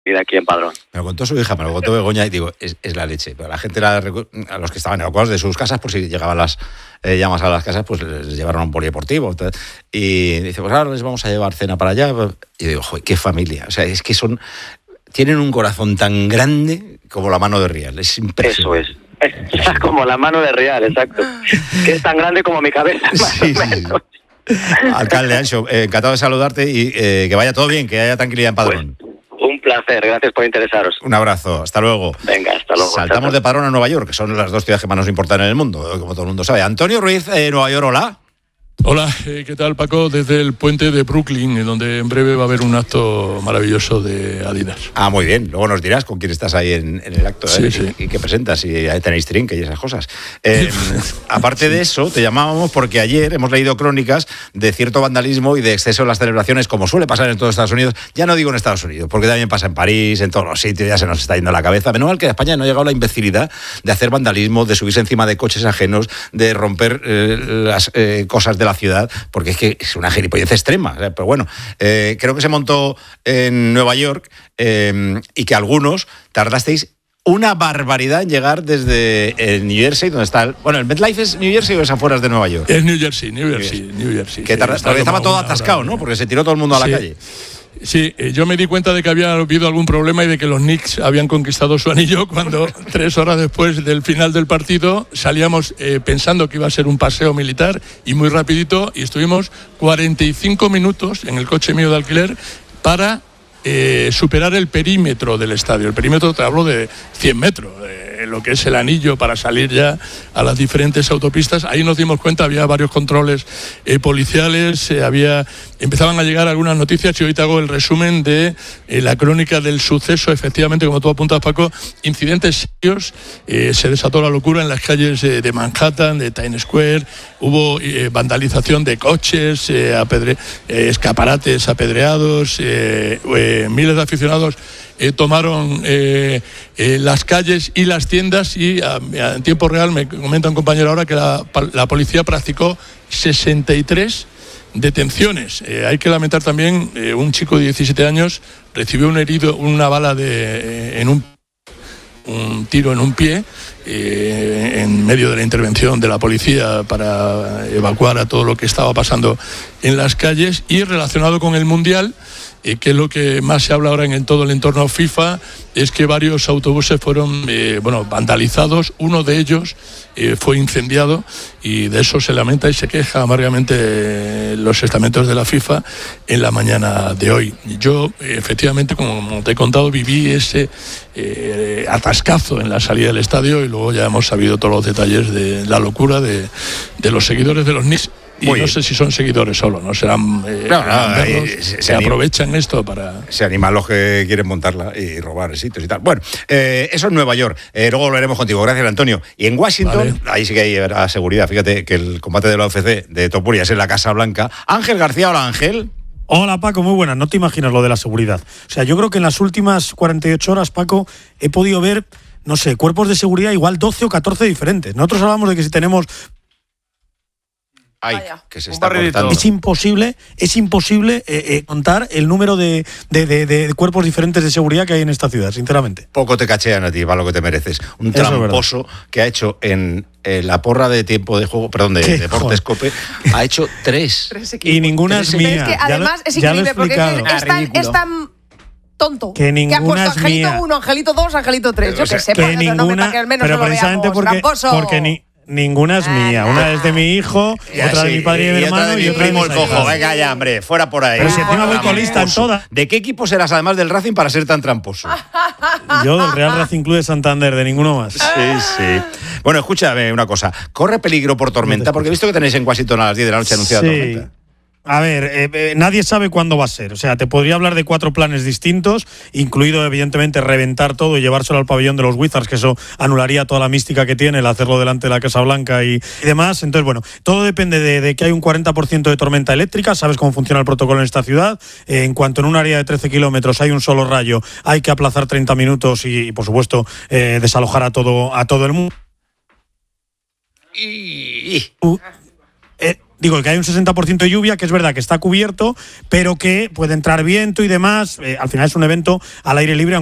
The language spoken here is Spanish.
vida aquí en Padrón. Me lo contó su hija, me lo contó Begoña y digo, es la leche. Pero la gente, a los que estaban evacuados de sus casas, por si llegaban las llamas a las casas, pues les llevaron a un polideportivo. Y dice, pues ahora les vamos a llevar cena para allá. Y digo, joder, qué familia. O sea, es que tienen un corazón tan grande como la mano de Rial. Es impresionante. Eso es. Como la mano de Rial, exacto. Que es tan grande como mi cabeza. Sí. Alcalde Anxo, encantado de saludarte y que vaya todo bien, que haya tranquilidad en Padrón. Pues, un placer, gracias por interesaros. Un abrazo, hasta luego. Venga, hasta luego. Saltamos de Padrón a Nueva York, que son las dos ciudades que más nos importan en el mundo, como todo el mundo sabe. Antonio Ruiz, Nueva York, hola. Hola, ¿qué tal, Paco? Desde el puente de Brooklyn, donde en breve va a haber un acto maravilloso de Adidas. Ah, muy bien. Luego nos dirás con quién estás ahí en el acto, sí. Y qué presentas, y tenéis drink y esas cosas. Aparte de eso, te llamábamos porque ayer hemos leído crónicas de cierto vandalismo y de exceso en las celebraciones, como suele pasar en todos Estados Unidos. Ya no digo en Estados Unidos, porque también pasa en París, en todos los sitios, ya se nos está yendo la cabeza. Menos mal que en España no ha llegado la imbecilidad de hacer vandalismo, de subirse encima de coches ajenos, de romper las cosas de la ciudad, porque es que es una gilipollez extrema. Pero bueno, creo que se montó en Nueva York y que algunos tardasteis una barbaridad en llegar desde New Jersey, donde está el MetLife. ¿Es New Jersey o es afueras de Nueva York? Es New Jersey. Que porque estaba todo atascado, ¿no? Porque se tiró todo el mundo a la calle. Sí, yo me di cuenta de que había habido algún problema y de que los Knicks habían conquistado su anillo cuando 3 horas después del final del partido salíamos pensando que iba a ser un paseo militar y muy rapidito, y estuvimos 45 minutos en el coche mío de alquiler para superar el perímetro del estadio. El perímetro, te hablo de 100 metros, lo que es el anillo para salir ya a las diferentes autopistas. Ahí nos dimos cuenta, había varios controles policiales, empezaban a llegar algunas noticias, y hoy te hago el resumen de la crónica del suceso. Efectivamente, como tú apuntas, Paco, incidentes serios, se desató la locura en las calles de Manhattan, de Times Square, hubo vandalización de coches, escaparates apedreados, miles de aficionados tomaron las calles y las tiendas, y en tiempo real me comenta un compañero ahora que la policía practicó 63 detenciones. Hay que lamentar también un chico de 17 años recibió una bala un tiro en un pie en medio de la intervención de la policía para evacuar a todo lo que estaba pasando en las calles. Y relacionado con el Mundial, que es lo que más se habla ahora en todo el entorno FIFA, es que varios autobuses fueron vandalizados. Uno de ellos fue incendiado, y de eso se lamenta y se queja amargamente los estamentos de la FIFA en la mañana de hoy. Yo, efectivamente, como te he contado, viví ese atascazo en la salida del estadio, y luego ya hemos sabido todos los detalles de la locura de los seguidores de los Knicks. Y no sé si son seguidores solo, ¿no? Serán se aprovechan esto para... Se animan los que quieren montarla y robar sitios y tal. Bueno, eso es Nueva York. Luego volveremos contigo. Gracias, Antonio. Y en Washington, ahí sí que hay seguridad. Fíjate que el combate de la UFC de Topuria es en la Casa Blanca. Ángel García, hola, Ángel. Hola, Paco, muy buenas. No te imaginas lo de la seguridad. O sea, yo creo que en las últimas 48 horas, Paco, he podido ver, no sé, cuerpos de seguridad igual 12 o 14 diferentes. Nosotros hablamos de que si tenemos... Que se está cortando. Es imposible contar el número de cuerpos diferentes de seguridad que hay en esta ciudad, sinceramente. Poco te cachean a ti, para lo que te mereces. Un tramposo que ha hecho en la porra de tiempo de juego, perdón, de Deportes Cope, ha hecho 3. Y ninguna es mía. Pero es que además es increíble, porque es tan tonto que ninguna ha puesto es Angelito mía. 1, Angelito 2, Angelito 3. Yo que sé, que ninguna, para que al menos pero no lo precisamente veamos. porque ninguna es mía. Una es de mi hijo, otra de mi padre y de mi hermano, y otra de mi cojo. Venga ya, hombre, fuera por ahí. Pero si encima voy colista en todas. ¿De qué equipo serás además del Racing para ser tan tramposo? Yo del Real Racing Club de Santander, de ninguno más. Sí. Bueno, escúchame una cosa. ¿Corre peligro por tormenta? Porque he visto que tenéis en Washington a las 10 de la noche anunciada tormenta. A ver, nadie sabe cuándo va a ser. O sea, te podría hablar de 4 planes distintos, incluido, evidentemente, reventar todo y llevárselo al pabellón de los Wizards, que eso anularía toda la mística que tiene el hacerlo delante de la Casa Blanca y demás. Entonces, bueno, todo depende de que hay un 40% de tormenta eléctrica. Sabes cómo funciona el protocolo en esta ciudad. En cuanto en un área de 13 kilómetros hay un solo rayo, hay que aplazar 30 minutos y por supuesto, desalojar a todo el mundo. Digo, que hay un 60% de lluvia, que es verdad que está cubierto, pero que puede entrar viento y demás. Al final es un evento al aire libre,